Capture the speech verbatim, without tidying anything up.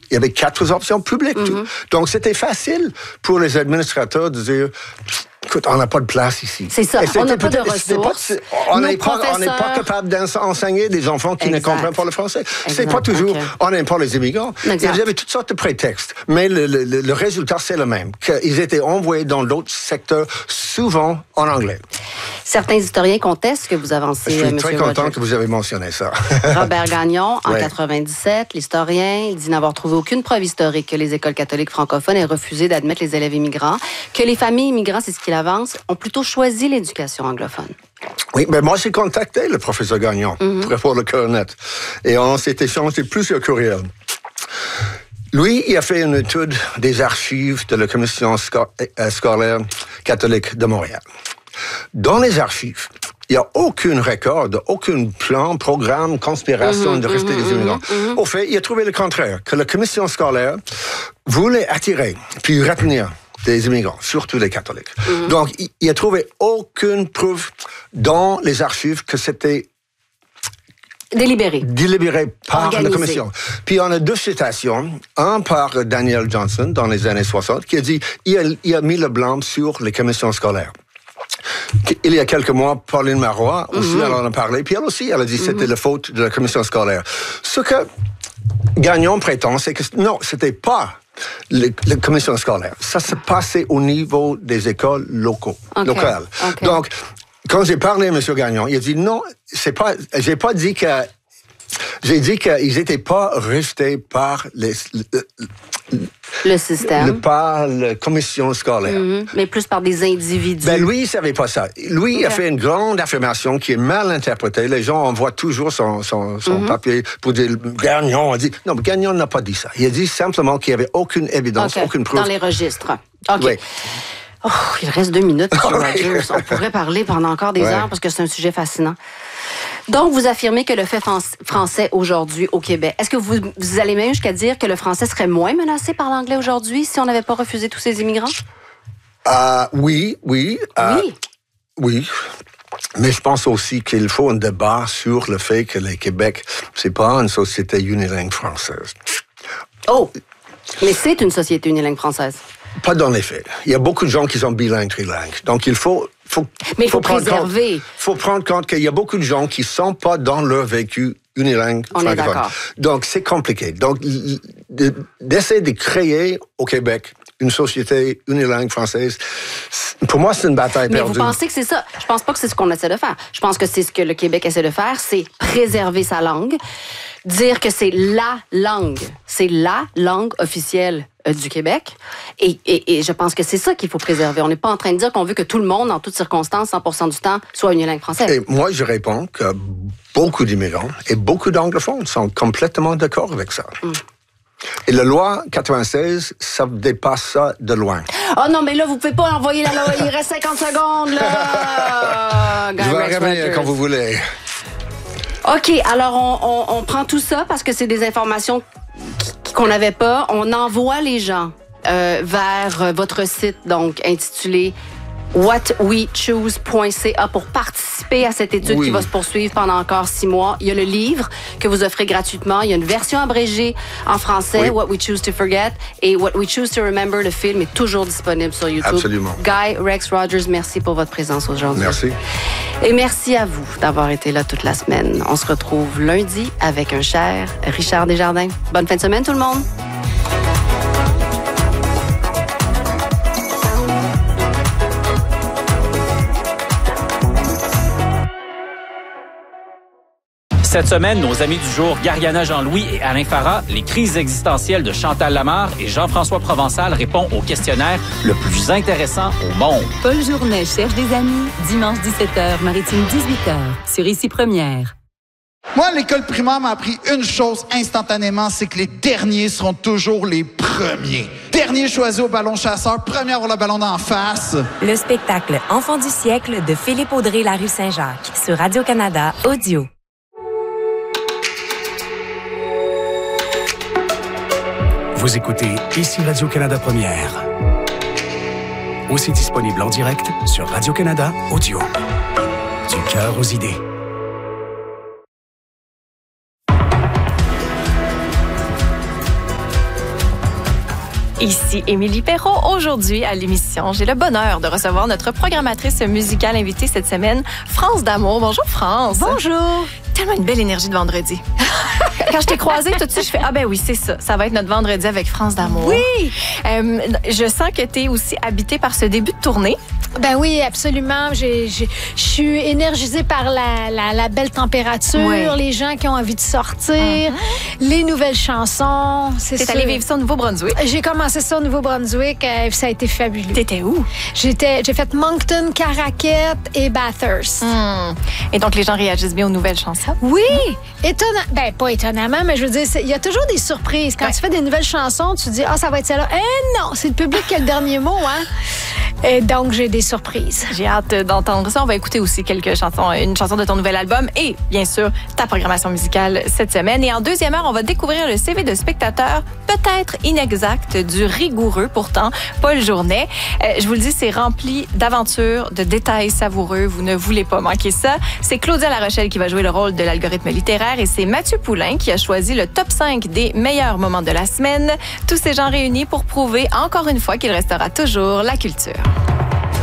il y avait quatre options publiques. Mm-hmm. Donc, c'était facile pour les administrateurs de dire... Écoute, on n'a pas de place ici. C'est ça, on n'a pas de ressources. Pas, on n'est pas, professeurs... pas capable d'enseigner des enfants qui exact. ne comprennent pas le français. Exact. C'est pas toujours, okay. on n'aime pas les immigrants. Exact. Il y avait toutes sortes de prétextes. Mais le, le, le résultat, c'est le même. Qu'ils étaient envoyés dans d'autres secteurs, souvent en anglais. Certains historiens contestent ce que vous avancez, M. Je suis M. très Rogers. content que vous avez mentionné ça. Robert Gagnon, en ouais. quatre-vingt-dix-sept, l'historien, il dit n'avoir trouvé aucune preuve historique que les écoles catholiques francophones aient refusé d'admettre les élèves immigrants, que les familles immigrantes, c'est ce qu'il avance, ont plutôt choisi l'éducation anglophone. Oui, mais moi, j'ai contacté le professeur Gagnon mm-hmm. pour avoir le cœur net. Et on s'est échangé plusieurs courriels. Lui, il a fait une étude des archives de la Commission scolaire catholique de Montréal. Dans les archives, il n'y a aucun record, aucun plan, programme, conspiration mm-hmm, de rester mm-hmm, des immigrants. Mm-hmm. Au fait, il a trouvé le contraire, que la commission scolaire voulait attirer puis retenir des immigrants, surtout les catholiques. Mm-hmm. Donc, il, il a trouvé aucune preuve dans les archives que c'était Délibéré. Délibéré par Organisé. la commission. Puis on a deux citations, un par Daniel Johnson dans les années soixante, qui a dit il a, il a mis le blanc sur les commissions scolaires. Il y a quelques mois, Pauline Marois aussi, mm-hmm. elle en a parlé, puis elle aussi, elle a dit que mm-hmm. c'était la faute de la commission scolaire. Ce que Gagnon prétend, c'est que non, c'était pas la commission scolaire. Ça se passait au niveau des écoles locaux, okay. locales. Okay. Donc, quand j'ai parlé à M. Gagnon, il a dit non, c'est pas, j'ai pas dit que, j'ai dit qu'ils étaient pas restés par les, le, le système. Le, par la commission scolaire. Mm-hmm. Mais plus par des individus. Ben, lui, il savait pas ça. Lui, okay. il a fait une grande affirmation qui est mal interprétée. Les gens envoient toujours son, son, son mm-hmm. papier pour dire Gagnon a dit. Non, mais Gagnon n'a pas dit ça. Il a dit simplement qu'il n'y avait aucune évidence, okay. aucune preuve. Dans les registres. OK. Oui. Oh, il reste deux minutes, M. Rogers. On pourrait parler pendant encore des ouais. heures parce que c'est un sujet fascinant. Donc, vous affirmez que le fait français aujourd'hui au Québec, est-ce que vous, vous allez même jusqu'à dire que le français serait moins menacé par l'anglais aujourd'hui si on n'avait pas refusé tous ces immigrants? Euh, oui, oui. Euh, oui. Oui. Mais je pense aussi qu'il faut un débat sur le fait que le Québec, c'est pas une société unilingue française. Oh! Mais c'est une société unilingue française. Pas dans les faits. Il y a beaucoup de gens qui sont bilingues, trilingues. Donc, il faut... faut Mais il faut, faut préserver. Il faut prendre compte qu'il y a beaucoup de gens qui ne sont pas dans leur vécu unilingue. On est d'accord. Donc, c'est compliqué. Donc, d'essayer de créer au Québec une société unilingue française, pour moi, c'est une bataille Mais perdue. Mais vous pensez que c'est ça? Je pense pas que c'est ce qu'on essaie de faire. Je pense que c'est ce que le Québec essaie de faire, c'est préserver sa langue, dire que c'est la langue, c'est la langue officielle euh, du Québec. Et, et, et je pense que c'est ça qu'il faut préserver. On n'est pas en train de dire qu'on veut que tout le monde, en toutes circonstances, cent pour cent du temps, soit unilingue française. Et moi, je réponds que beaucoup d'immigrants et beaucoup d'anglophones sont complètement d'accord avec ça. Mm. Et la loi quatre-vingt-seize, ça dépasse ça de loin. Oh non, mais là, vous pouvez pas envoyer la loi. Il reste cinquante secondes, là. Je vais revenir quand vous voulez. OK, alors on, on, on prend tout ça parce que c'est des informations qu'on n'avait pas. On envoie les gens euh, vers votre site, donc, intitulé what we choose point c a pour participer à cette étude oui. qui va se poursuivre pendant encore six mois. Il y a le livre que vous offrez gratuitement. Il y a une version abrégée en français, oui. What we choose to forget, et What we choose to remember. Le film est toujours disponible sur YouTube. Absolument. Guy Rex Rogers, merci pour votre présence aujourd'hui. Merci. Et merci à vous d'avoir été là toute la semaine. On se retrouve lundi avec un cher Richard Desjardins. Bonne fin de semaine tout le monde. Cette semaine, nos amis du jour, Gariana Jean-Louis et Alain Farah, les crises existentielles de Chantal Lamarre et Jean-François Provençal répond au questionnaire le plus intéressant au monde. Paul Journet cherche des amis, dimanche dix-sept heures, Maritime dix-huit heures, sur Ici Première. Moi, l'école primaire m'a appris une chose instantanément, c'est que les derniers seront toujours les premiers. Dernier choisi au ballon chasseur, premier à avoir le ballon d'en face. Le spectacle Enfant du siècle de Philippe Audrey La Rue Saint-Jacques sur Radio-Canada Audio. Vous écoutez Ici Radio-Canada Première. Aussi disponible en direct sur Radio-Canada Audio. Du cœur aux idées. Ici Émilie Perrault. Aujourd'hui, à l'émission, j'ai le bonheur de recevoir notre programmatrice musicale invitée cette semaine, France D'Amour. Bonjour, France. Bonjour. Tellement une belle énergie de vendredi. Quand je t'ai croisée, tout de suite, je fais « Ah ben oui, c'est ça. Ça va être notre vendredi avec France D'Amour. » Oui! Euh, je sens que tu es aussi habitée par ce début de tournée. Ben oui, absolument. Je suis énergisée par la, la, la belle température, oui. Les gens qui ont envie de sortir, uh-huh. Les nouvelles chansons. T'es allée vivre ça au Nouveau-Brunswick? J'ai commencé ça au Nouveau-Brunswick. Euh, ça a été fabuleux. T'étais où? J'étais, j'ai fait Moncton, Caraquet et Bathurst. Hum. Et donc, les gens réagissent bien aux nouvelles chansons? Oui! Étonnant. Ben, pas étonnamment, mais je veux dire, il y a toujours des surprises. Quand ouais. tu fais des nouvelles chansons, tu te dis « Ah, ça va être celle-là. » Eh non, c'est le public qui a le dernier mot, hein? Et donc, j'ai des surprises. J'ai hâte d'entendre ça. On va écouter aussi quelques chansons, une chanson de ton nouvel album et, bien sûr, ta programmation musicale cette semaine. Et en deuxième heure, on va découvrir le C V de spectateur, peut-être inexact, du rigoureux, pourtant, Paul Journet. Euh, je vous le dis, c'est rempli d'aventures, de détails savoureux. Vous ne voulez pas manquer ça. C'est Claudia Larochelle qui va jouer le rôle de l'algorithme littéraire et c'est Mathieu Poulain qui a choisi le top cinq des meilleurs moments de la semaine. Tous ces gens réunis pour prouver encore une fois qu'il restera toujours la culture.